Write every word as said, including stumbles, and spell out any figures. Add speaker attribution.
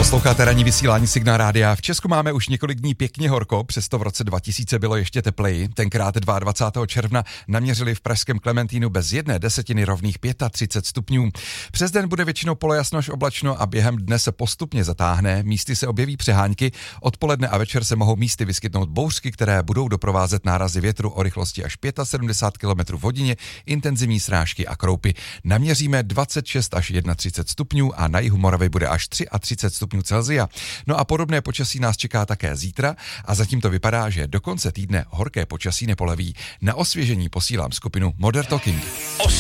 Speaker 1: Posloucháte ranní vysílání Signál Rádia. V Česku máme už několik dní pěkně horko, přesto v roce dva tisíce bylo ještě tepleji. Tenkrát dvacátého druhého června naměřili v pražském Klementínu bez jedné desetiny rovných třicet pět stupňů. Přes den bude většinou polojasno až oblačno a během dne se postupně zatáhne. Místy se objeví přehánky, odpoledne a večer se mohou místy vyskytnout bouřky, které budou doprovázet nárazy větru o rychlosti až sedmdesát pět kilometrů v hodině, intenzivní srážky a kroupy. Naměříme dvacet šest až třicet jedna stupňů a na jihu Moravy bude až třicet tři stupňů Celsia. No a podobné počasí nás čeká také zítra a zatím to vypadá, že do konce týdne horké počasí nepoleví. Na osvěžení posílám skupinu Modern Talking.